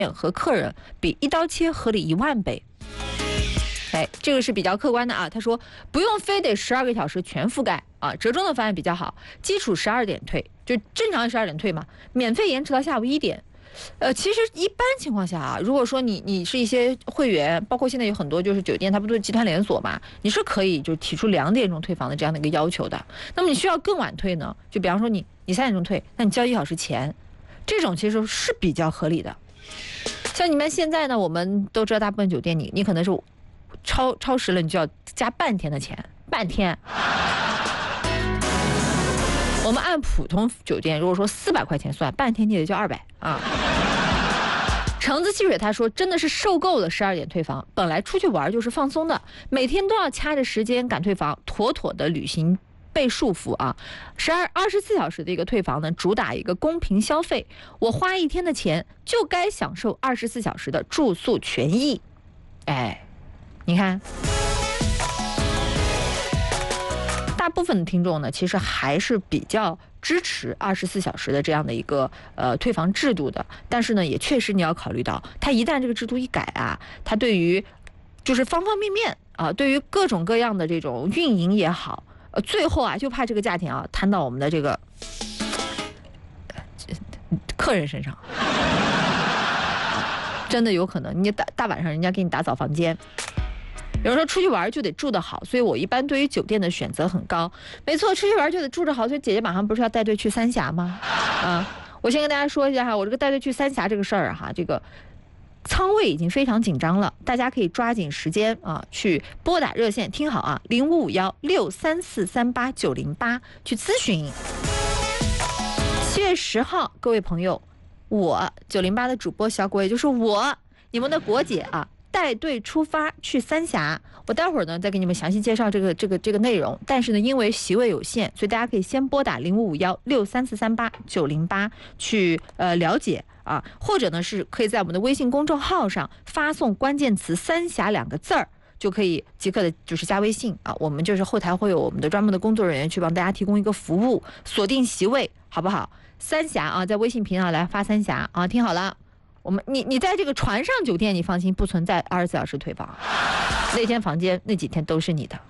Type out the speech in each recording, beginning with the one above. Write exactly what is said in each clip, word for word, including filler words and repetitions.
和客人比一刀切合理一万倍。哎，这个是比较客观的啊。他说不用非得十二个小时全覆盖啊，折中的方案比较好，基础十二点退，就正常十二点退嘛，免费延迟到下午一点。呃，其实一般情况下啊，如果说你你是一些会员，包括现在有很多就是酒店，它不都是集团连锁嘛，你是可以就提出两点钟退房的这样的一个要求的。那么你需要更晚退呢，就比方说你你三点钟退，那你交一小时钱，这种其实是比较合理的。像你们现在呢，我们都知道大部分酒店你你可能是超超时了，你就要加半天的钱，半天。我们按普通酒店，如果说四百块钱算，半天你得交二百啊。橙子汽水他说，真的是受够了十二点退房，本来出去玩就是放松的，每天都要掐着时间赶退房，妥妥的旅行被束缚啊！十二二十四小时的一个退房呢，主打一个公平消费，我花一天的钱就该享受二十四小时的住宿权益。哎，你看。大部分的听众呢，其实还是比较支持二十四小时的这样的一个呃退房制度的，但是呢，也确实你要考虑到，它一旦这个制度一改啊，它对于就是方方面面啊，对于各种各样的这种运营也好，呃，最后啊，就怕这个价钱啊摊到我们的这个客人身上，真的有可能，你大大晚上人家给你打扫房间。有人说出去玩就得住得好，所以我一般对于酒店的选择很高。没错，出去玩就得住得好，所以姐姐马上不是要带队去三峡吗？啊，我先跟大家说一下哈，我这个带队去三峡这个事儿哈，这个仓位已经非常紧张了，大家可以抓紧时间啊，去拨打热线，听好啊，零五五幺六三四三八九零八去咨询。七月十号，各位朋友，我九零八的主播小果，也就是我，你们的果姐啊。带队出发去三峡，我待会儿呢再给你们详细介绍这个这个这个内容。但是呢，因为席位有限，所以大家可以先拨打零五五幺六三四三八九零八去呃了解啊，或者呢是可以在我们的微信公众号上发送关键词“三峡”两个字儿，就可以即刻的就是加微信啊。我们就是后台会有我们的专门的工作人员去帮大家提供一个服务，锁定席位，好不好？三峡啊，在微信频道来发三峡啊，听好了。我们你你在这个船上酒店，你放心，不存在二十四小时退房，那间房间那几天都是你的。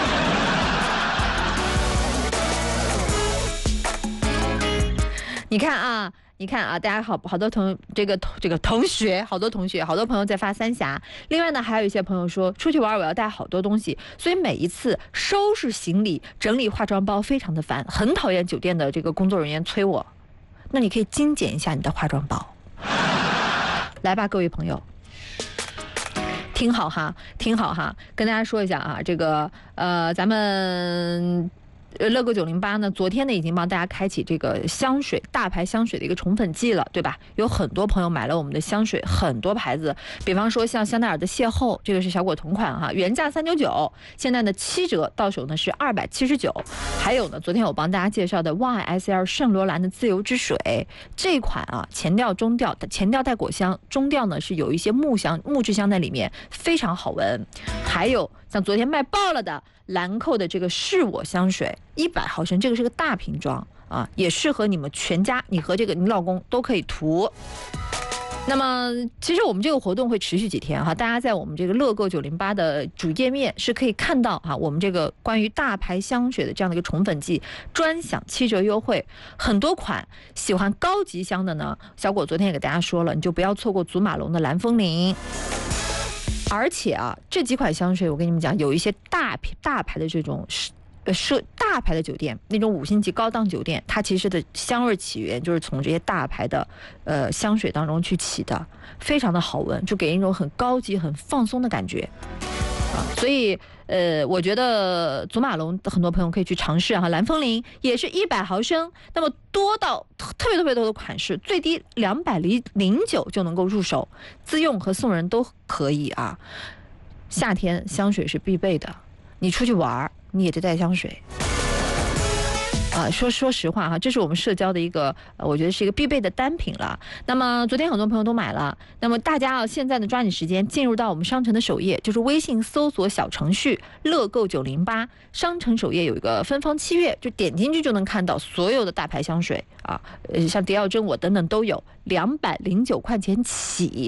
你看啊，你看啊，大家好好多同这个这个同学，好多同学，好多朋友在发三峡。另外呢，还有一些朋友说出去玩我要带好多东西，所以每一次收拾行李、整理化妆包非常的烦，很讨厌酒店的这个工作人员催我。那你可以精简一下你的化妆包。来吧，各位朋友，听好哈，听好哈，跟大家说一下啊，这个呃，咱们乐购九零八呢，昨天呢已经帮大家开启这个香水大牌香水的一个宠粉季了，对吧？有很多朋友买了我们的香水，很多牌子，比方说像香奈儿的邂逅，这个是小果同款哈，原价三九九，现在呢七折，到手呢是二百七十九。还有呢，昨天我帮大家介绍的 Y S L 圣罗兰的自由之水这款啊，前调中调，前调带果香，中调呢是有一些木香木质香在里面，非常好闻。还有像昨天卖爆了的兰蔻的这个是我香水，一百毫升，这个是个大瓶装啊，也适合你们全家，你和这个你老公都可以涂。那么其实我们这个活动会持续几天哈，大家在我们这个乐购九零八的主页面是可以看到哈，我们这个关于大牌香水的这样的一个宠粉季专享七折优惠，很多款喜欢高级香的呢，小果昨天也给大家说了，你就不要错过祖马龙的蓝风铃。而且啊，这几款香水我跟你们讲，有一些大牌大牌的这种呃设大牌的酒店，那种五星级高档酒店，它其实的香味起源就是从这些大牌的呃香水当中去起的，非常的好闻，就给人一种很高级、很放松的感觉啊。所以呃，我觉得祖马龙很多朋友可以去尝试哈，蓝风铃也是一百毫升，那么多到特别特别多的款式，最低两百零九就能够入手，自用和送人都可以啊。夏天香水是必备的，你出去玩你也得带香水啊。 啊，说说实话哈，这是我们社交的一个，呃，我觉得是一个必备的单品了。那么昨天很多朋友都买了，那么大家啊，现在呢抓紧时间进入到我们商城的首页，就是微信搜索小程序乐购九零八，商城首页有一个芬芳七月，就点进去就能看到所有的大牌香水啊，呃，像迪奥真我等等都有，两百零九块钱起。